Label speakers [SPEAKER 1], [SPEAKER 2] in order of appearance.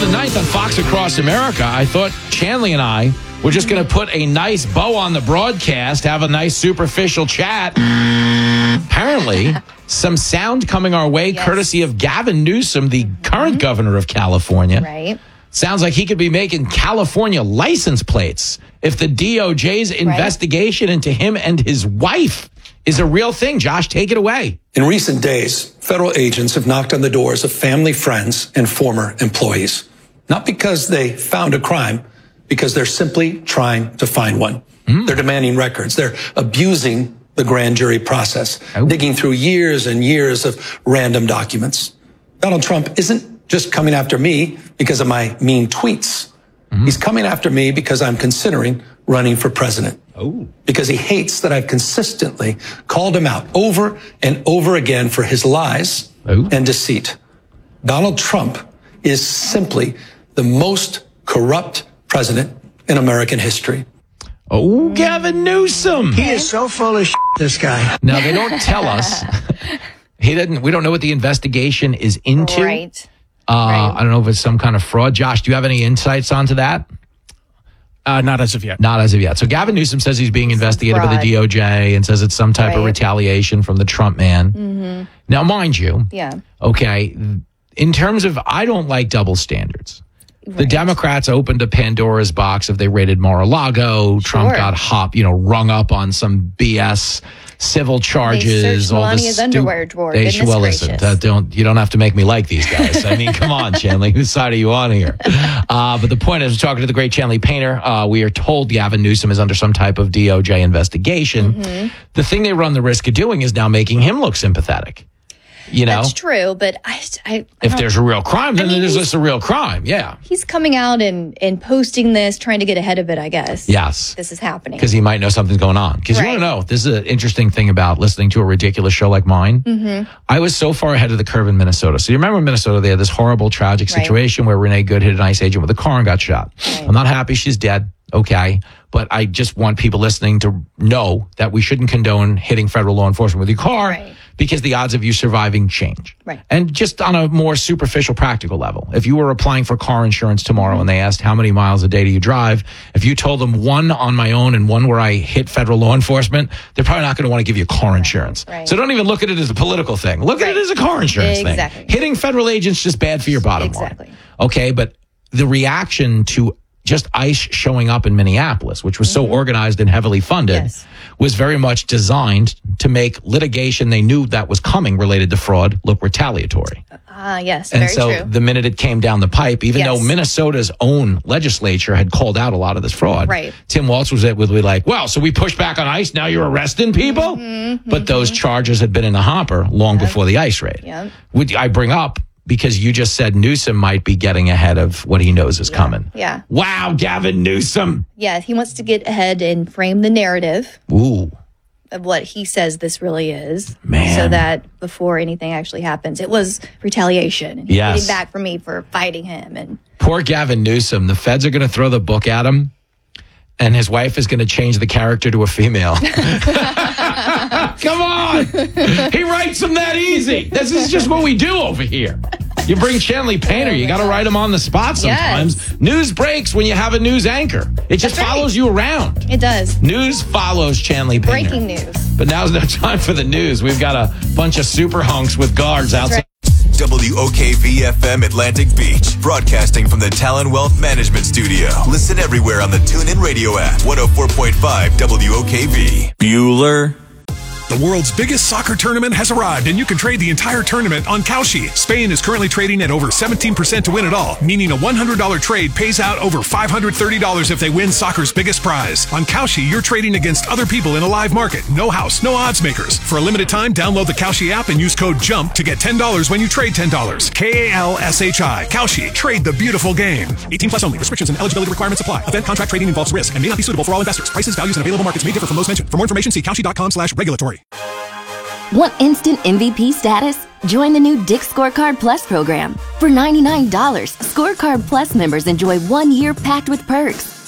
[SPEAKER 1] the 9th on Fox Across America. I thought Chanley and I were just going to put a nice bow on the broadcast, have a nice superficial chat. Apparently, some sound coming our way, courtesy of Gavin Newsom, the current governor of California.
[SPEAKER 2] Right.
[SPEAKER 1] Sounds like he could be making California license plates if the DOJ's investigation into him and his wife is a real thing. Josh, take it away.
[SPEAKER 3] In recent days, federal agents have knocked on the doors of family, friends, and former employees. Not because they found a crime, because they're simply trying to find one. They're demanding records. They're abusing the grand jury process, digging through years and years of random documents. Donald Trump isn't just coming after me because of my mean tweets. He's coming after me because I'm considering running for president. Because he hates that I've consistently called him out over and over again for his lies and deceit. Donald Trump is simply the most corrupt president in American history.
[SPEAKER 1] Gavin Newsom.
[SPEAKER 4] He is so full of shit, this guy.
[SPEAKER 1] Now, they don't tell us. We don't know what the investigation is into.
[SPEAKER 2] Right.
[SPEAKER 1] I don't know if it's some kind of fraud. Josh, do you have any insights onto that?
[SPEAKER 5] Not as of yet.
[SPEAKER 1] Not as of yet. So Gavin Newsom says he's being investigated by the DOJ and says it's some type of retaliation from the Trump man. Now, mind you, okay, in terms of, I don't like double standards. The Democrats opened a Pandora's box if they raided Mar-a-Lago. Trump got rung up on some BS civil charges.
[SPEAKER 2] They searched Melania's underwear drawer.
[SPEAKER 1] Listen, you don't have to make me like these guys. I mean, come on, Chanley. Whose side are you on here? But the point is, we're talking to the great Chanley Painter. We are told Gavin Newsom is under some type of DOJ investigation. The thing they run the risk of doing is now making him look sympathetic. You know?
[SPEAKER 2] That's true, but
[SPEAKER 1] if there's a real crime, then there's just a real crime. Yeah.
[SPEAKER 2] He's coming out and posting this, trying to get ahead of it, I guess.
[SPEAKER 1] Yes.
[SPEAKER 2] This is happening.
[SPEAKER 1] Because he might know something's going on. Because you want to know, this is an interesting thing about listening to a ridiculous show like mine. I was so far ahead of the curve in Minnesota. So you remember in Minnesota, they had this horrible, tragic situation where Renee Good hit an ICE agent with a car and got shot. I'm not happy she's dead. Okay. But I just want people listening to know that we shouldn't condone hitting federal law enforcement with your car because the odds of you surviving change. And just on a more superficial, practical level, if you were applying for car insurance tomorrow and they asked how many miles a day do you drive, if you told them one on my own and one where I hit federal law enforcement, they're probably not going to want to give you car insurance. So don't even look at it as a political thing. Look at it as a car insurance thing. Hitting federal agents just bad for your bottom line. Okay, but the reaction to just ICE showing up in Minneapolis, which was so organized and heavily funded, was very much designed to make litigation they knew that was coming related to fraud look retaliatory.
[SPEAKER 2] Yes,
[SPEAKER 1] and
[SPEAKER 2] very
[SPEAKER 1] so
[SPEAKER 2] true.
[SPEAKER 1] the minute it came down the pipe, even though Minnesota's own legislature had called out a lot of this fraud, Tim Walz was like, well, so we pushed back on ICE, now you're arresting people? But those charges had been in the hopper long before the ICE raid. I bring up because you just said Newsom might be getting ahead of what he knows is coming. Wow, Gavin Newsom.
[SPEAKER 2] Yeah, he wants to get ahead and frame the narrative of what he says this really is. So that before anything actually happens, it was retaliation. And he's getting back for me for fighting him. And
[SPEAKER 1] poor Gavin Newsom. The feds are going to throw the book at him, and his wife is going to change the character to a female. Come on. He writes them that easy. This is just what we do over here. You bring Chanley Painter, you got to write him on the spot sometimes. News breaks when you have a news anchor. It just follows you around.
[SPEAKER 2] It does.
[SPEAKER 1] News follows Chanley Painter.
[SPEAKER 2] Breaking news.
[SPEAKER 1] But now's no time for the news. We've got a bunch of super hunks with guards outside.
[SPEAKER 6] WOKV-FM Atlantic Beach, broadcasting from the Talon Wealth Management Studio. Listen everywhere on the TuneIn Radio app. 104.5 WOKV.
[SPEAKER 7] Bueller. The world's biggest soccer tournament has arrived, and you can trade the entire tournament on Kalshi. Spain is currently trading at over 17% to win it all, meaning a $100 trade pays out over $530 if they win soccer's biggest prize. On Kalshi, you're trading against other people in a live market. No house, no odds makers. For a limited time, download the Kalshi app and use code JUMP to get $10 when you trade $10. Kalshi. Kalshi. Trade the beautiful game. 18 plus only. Restrictions and eligibility requirements apply. Event contract trading involves risk and may not be suitable for all investors. Prices, values, and available markets may differ from those mentioned. For more information, see Kalshi.com/regulatory.
[SPEAKER 8] Want instant MVP status? Join the new Dick's Scorecard Plus program. For $99, Scorecard Plus members enjoy 1 year packed with perks,